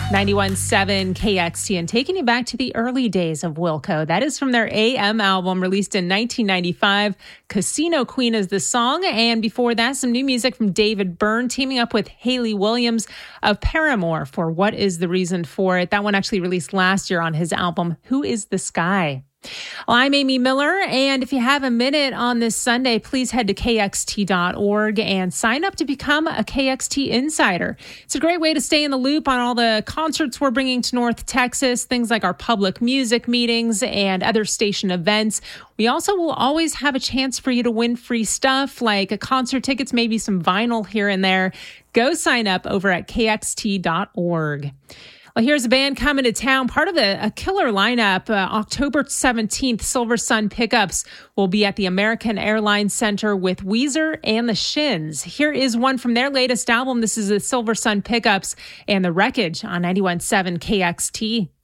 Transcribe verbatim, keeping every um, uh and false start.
ninety-one point seven K X T and taking you back to the early days of Wilco. That is from their A M album released in nineteen ninety-five. Casino Queen is the song. And before that, some new music from David Byrne teaming up with Hayley Williams of Paramore for What Is the Reason For It. That one actually released last year on his album, Who Is the Sky? Well, I'm Amy Miller, and if you have a minute on this Sunday, please head to K X T dot org and sign up to become a K X T Insider. It's a great way to stay in the loop on all the concerts we're bringing to North Texas, things like our public music meetings and other station events. We also will always have a chance for you to win free stuff like concert tickets, maybe some vinyl here and there. Go sign up over at K X T dot org. Well, here's a band coming to town, part of a, a killer lineup. Uh, October seventeenth, Silver Sun Pickups will be at the American Airlines Center with Weezer and the Shins. Here is one from their latest album. This is the Silver Sun Pickups and The Wreckage on ninety-one point seven K X T.